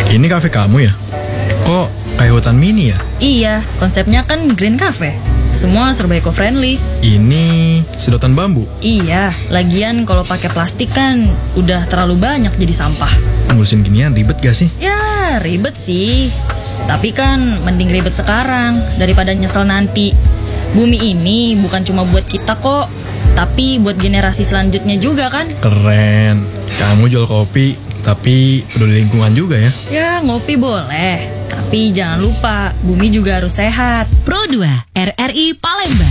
Ini kafe kamu ya? Kok kayak hutan mini ya? Iya, konsepnya kan Green Cafe. Semua serba eco-friendly. Ini sedotan bambu. Iya, lagian kalau pakai plastik kan udah terlalu banyak jadi sampah. Ngurusin ginian ribet gak sih? Ya, ribet sih. Tapi kan mending ribet sekarang daripada nyesel nanti. Bumi ini bukan cuma buat kita kok, tapi buat generasi selanjutnya juga kan. Keren. Kamu jual kopi, tapi peduli lingkungan juga ya? Ya, ngopi boleh. Tapi jangan lupa, bumi juga harus sehat. Pro 2 RRI Palembang.